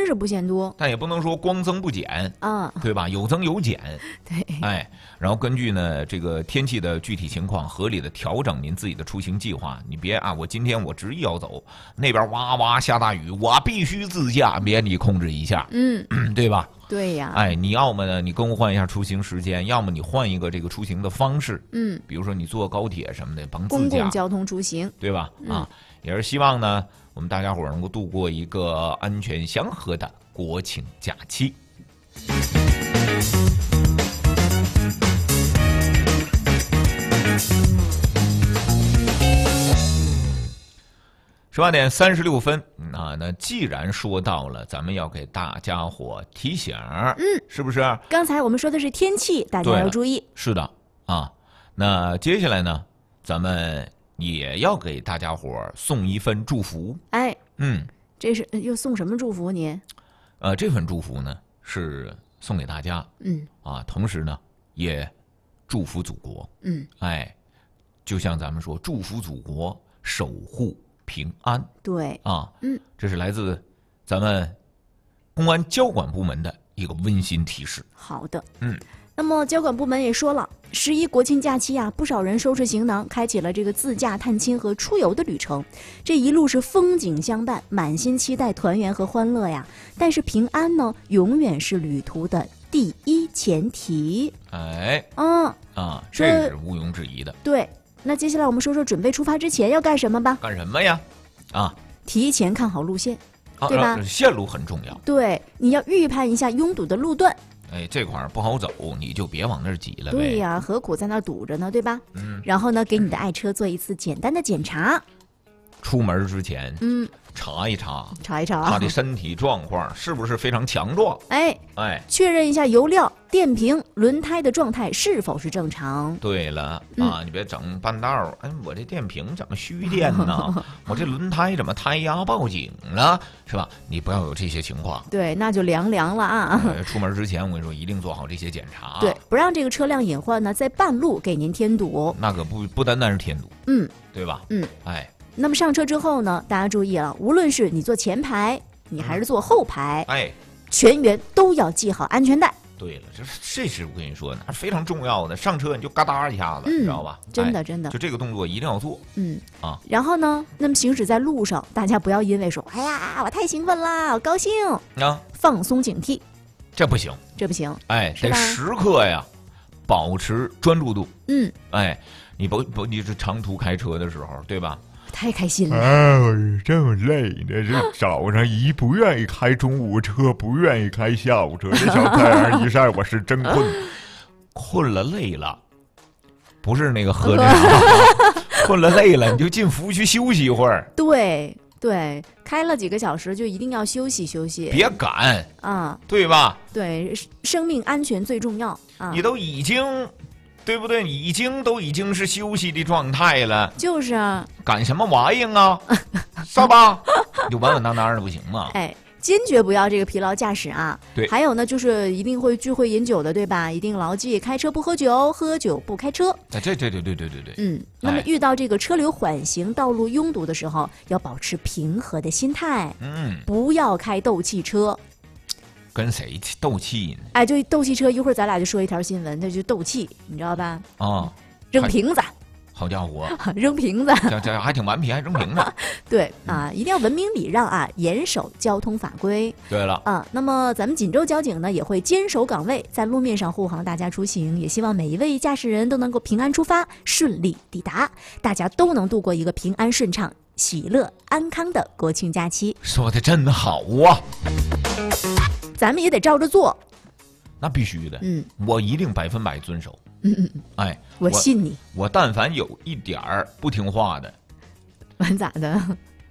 是不嫌多， 但也不能说光增不减啊， 对吧？有增有减。 对， 哎，然后根据呢这个天气的具体情况，合理的调整您自己的出行计划。你别啊，我今天我执意要走，那边哇哇下大雨，我必须自驾，别你控制一下，对吧？ 对呀， 哎，你要么呢，你更换一下出行时间，要么你换一个这个出行的方式，比如说你坐高铁什么的，甭自驾， 公共交通出行， 对吧？啊，也是希望呢，我们大家伙能够度过一个安全祥和的国庆假期。18:36啊，那既然说到了，咱们要给大家伙提醒，是不是？ 刚才我们说的是天气，大家要注意。 是的啊，那接下来呢，咱们也要给大家伙送一份祝福。 哎，这是又送什么祝福您？ 这份祝福呢是送给大家，同时呢也祝福祖国，哎，就像咱们说，祝福祖国，守护平安。 对啊，这是来自咱们公安交管部门的一个温馨提示。 好的，那么交管部门也说了，11国庆假期啊，不少人收拾行囊，开启了这个自驾探亲和出游的旅程。这一路是风景相伴，满心期待团圆和欢乐呀。但是平安呢，永远是旅途的第一前提。 哎，这是毋庸置疑的。 对，那接下来我们说说准备出发之前要干什么吧。 干什么呀？ 提前看好路线，对吧？ 线路很重要。 对，你要预判一下拥堵的路段。 哎，这块不好走，你就别往那儿挤了呗。 对呀，何苦在那儿堵着呢，对吧？然后呢，给你的爱车做一次简单的检查。 出门之前，查一查他的身体状况是不是非常强壮。哎， 确认一下油料、电瓶、轮胎的状态是否是正常。 对了你别整半道我这电瓶怎么虚电呢？我这轮胎怎么胎压报警了？是吧？你不要有这些情况。 对，那就凉了啊！ 出门之前，我跟你说，一定做好这些检查。 对，不让这个车辆隐患呢在半路给您添堵。 那可不单单是添堵，对吧？ 那么上车之后呢，大家注意了，无论是你坐前排，你还是坐后排，全员都要系好安全带。 对了，这是我跟你说，那是非常重要的。上车你就嘎哒一下子，知道吧？ 真的，真的， 就这个动作一定要做。 然后呢，那么行驶在路上，大家不要因为说，哎呀，我太兴奋啦，我高兴放松警惕， 这不行， 这不行。 得时刻呀，保持专注度。你你是长途开车的时候，对吧？ 太开心了！ 这么累呢，这早上不愿意开中午车，不愿意开下午车，这小太阳一晒，我是真困了累了，不是那个喝的茶，困了累了，你就进服务区休息一会儿。 对，开了几个小时就一定要休息休息， 别赶对吧？ 对，生命安全最重要啊！ 你都已经。对不对？都已经是休息的状态了， 就是啊， 赶什么玩意啊？是吧？你就稳稳当当的不行吗？ 坚决不要这个疲劳驾驶啊！ 对， 还有呢，就是一定会聚会饮酒的，对吧？一定牢记开车不喝酒，喝酒不开车。 对。 那么遇到这个车流缓行、道路拥堵的时候，要保持平和的心态，不要开斗气车。 跟谁斗气呢？ 就斗气车，一会儿咱俩就说一条新闻，那就斗气，你知道吧？扔瓶子。 好家伙， 扔瓶子， 这还挺顽皮，还扔瓶子。 对一定要文明礼让啊，严守交通法规。 对了那么咱们锦州交警呢也会坚守岗位，在路面上护航大家出行，也希望每一位驾驶人都能够平安出发，顺利抵达，大家都能度过一个平安顺畅、喜乐安康的国庆假期。 说的真好啊！ 咱们也得照着做， 那必须的。我一定100%遵守。 我信你。 我但凡有一点儿不听话的， 完咋的？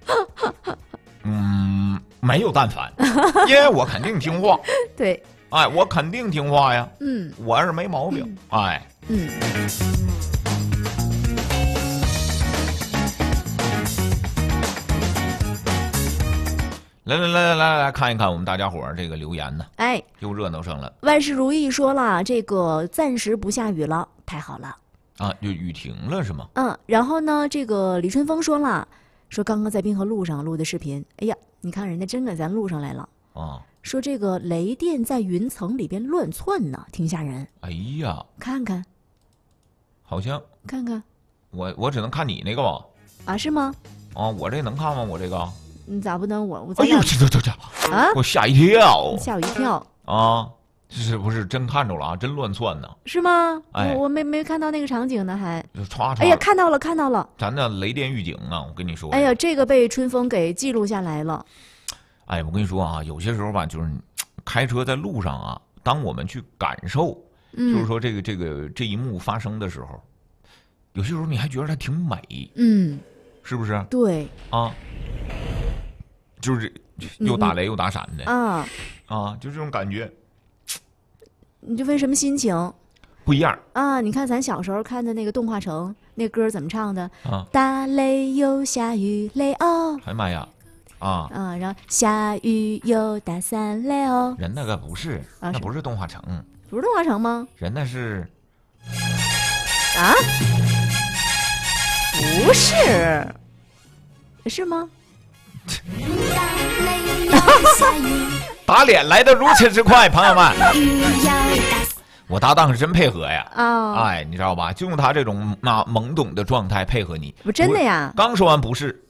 没有但凡，因为我肯定听话。 对， 我肯定听话呀。我是没毛病。来看一看我们大家伙这个留言呢，又热闹上了。 万事如意说了，这个暂时不下雨了，太好了就雨停了是吗？ 然后呢，这个李春风说了，说刚刚在滨河路上录的视频，哎呀，你看人家真给咱录上来了， 啊， 说这个雷电在云层里边乱窜呢，挺吓人。 哎呀， 看看， 好像看看我只能看你那个吧？ 啊，是吗？ 啊，我这能看吗？我这个？ 你咋不能我哎呦， 咱俩这， 啊？ 我吓一跳吓我一跳， 啊！这是不是真看着了啊？真乱窜呢！ 是吗？ 哎我没看到那个场景呢，还。 就歘歘。 哎呀，看到了，看到了。 咱的雷电预警啊！我跟你说。 哎呀，这个被春风给记录下来了。 哎，我跟你说啊，有些时候吧，就是开车在路上啊，当我们去感受，就是说这一幕发生的时候，有些时候你还觉得它挺美，是不是？ 对啊，就是又打雷又打闪的啊， 就这种感觉你就分什么心情不一样啊？你看咱小时候看的那个动画城，那歌怎么唱的？ 啊！ 打雷又下雨雷哦， 哎呀妈呀！啊， 然后下雨又打伞雷哦。 人那个不是， 啊那不是动画城， 不是动画城吗？ 人那是啊？不是，是吗？ 打脸来的如此之快，朋友们。我搭档是真配合呀！ 啊， 哎，你知道吧？就用他这种懵懂的状态配合你。 不真的呀？ 刚说完不是，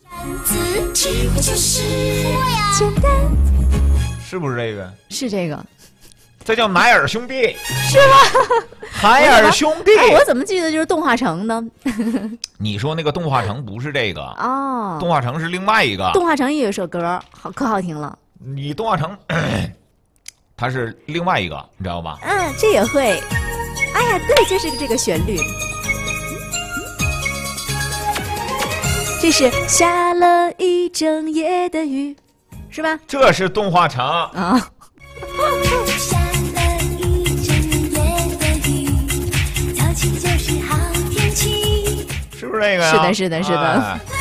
简单， 是不是这个？ 是这个， 这叫乃尔兄弟， 是吗？ 海尔兄弟。 哎，我怎么记得就是动画城呢？ 你说那个动画城不是这个哦， 动画城是另外一个。 动画城也有首歌，可好听了。 你动画城，它是另外一个，你知道吧？ 这也会。哎呀，对，就是这个旋律。这是下了一整夜的雨，是吧？ 这是动画城啊。 下了一整夜的雨，早起就是好天气。 是不是这个呀？ 是的，是的，是的。 哎